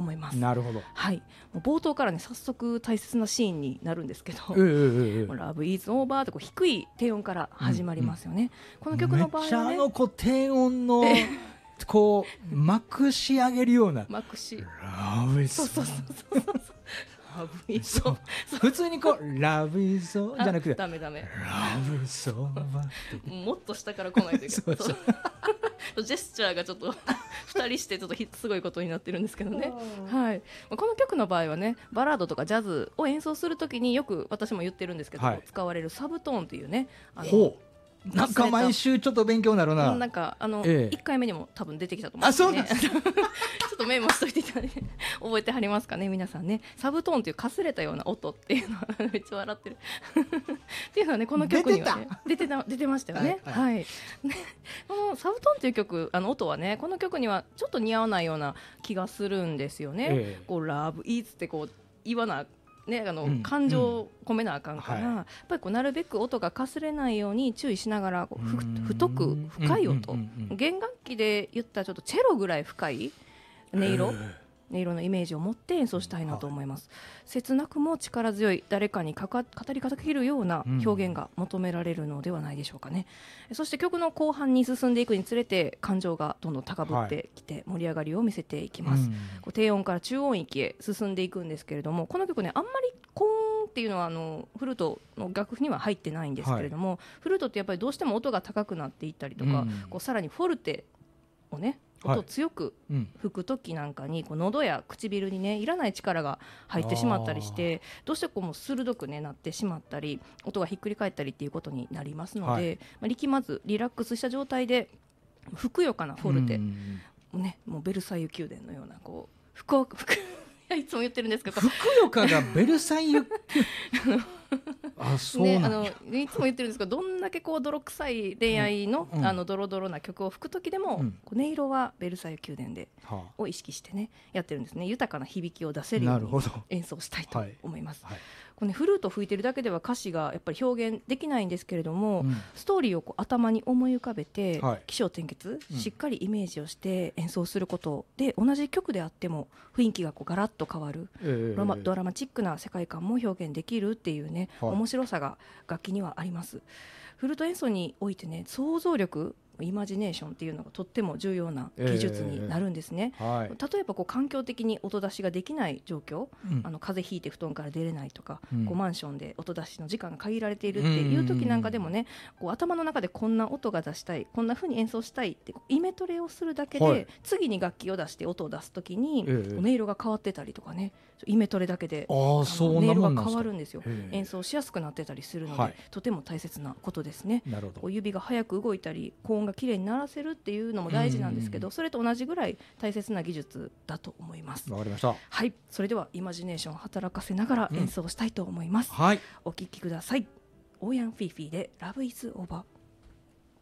思います。 なるほど。 はい、もう冒頭からね早速大切なシーンになるんですけど、ラブイズオーバーってこう低い低音から始まりますよね、この曲の場合はね、 めっちゃこう低音のこうまくし上げるようなまくしラブイズそうラブイズ普通にこうラブイズじゃなくてダメラブイズオーバーもっと下から来ないといけないそうジェスチャーがちょっと2人してちょっとすごいことになってるんですけどね、はい、この曲の場合はねバラードとかジャズを演奏するときによく私も言ってるんですけど、使われるサブトーンというねなんか毎週ちょっと勉強になるな。 なんか1回目にも多分出てきたと思うんですね。ちょっとメモしといていただいて覚えてはりますかね皆さんね。サブトーンというかすれたような音っていうのはめっちゃ笑ってるっていうのはねこの曲にはね出てましたよね。はい、このサブトーンという曲音はねこの曲にはちょっと似合わないような気がするんですよね。こうラブイーツってこう言わなね、感情を込めなあかんから、やっぱりこうなるべく音がかすれないように注意しながら太く深い音、弦楽器で言ったらちょっとチェロぐらい深い音色のイメージを持って演奏したいなと思います。切なくも力強い誰かに語りかけるような表現が求められるのではないでしょうかね。そして曲の後半に進んでいくにつれて感情がどんどん高ぶってきて盛り上がりを見せていきます。こう低音から中音域へ進んでいくんですけれども、この曲ねあんまり高音っていうのはフルートの楽譜には入ってないんですけれども、フルートってやっぱりどうしても音が高くなっていったりとか、こうさらにフォルテをね音を強く吹く時なんかにこう喉や唇にねいらない力が入ってしまったりしてどうしてこうもう鋭く、ね、なってしまったり音がひっくり返ったりっていうことになりますので、力まずリラックスした状態でふくよかなフォルテ、ね、もうベルサイユ宮殿のようなこういつも言ってるんですけどふくよかがベルサイユそうなんや、 いつも言ってるんですけどどんだけこう泥臭い恋愛の、ドロドロな曲を吹く時でも、こう音色はベルサイユ宮殿で、を意識してねやってるんですね。豊かな響きを出せるように演奏したいと思います。このフルート吹いてるだけでは歌詞がやっぱり表現できないんですけれども、ストーリーをこう頭に思い浮かべて、起承転結しっかりイメージをして演奏することで同じ曲であっても雰囲気がこうガラッと変わる、ドラマチックな世界観も表現できるっていうね、面白さが楽器にはあります。フルート演奏においてね想像力イマジネーションっていうのがとっても重要な技術になるんですね。例えばこう環境的に音出しができない状況、風邪ひいて布団から出れないとか、こうマンションで音出しの時間が限られているっていう時なんかでもね、こう頭の中でこんな音が出したいこんな風に演奏したいってイメトレをするだけで、次に楽器を出して音を出す時に、音色が変わってたりとかねイメトレだけで音色が変わるんですよ。演奏しやすくなってたりするので、とても大切なことですね。こう指が早く動いたり高音がきれいに鳴らせるっていうのも大事なんですけど、それと同じぐらい大切な技術だと思います。 わかりました。 はい、それではイマジネーションを働かせながら演奏したいと思います。お聴きください。オーヤンフィーフィーで Love is Over。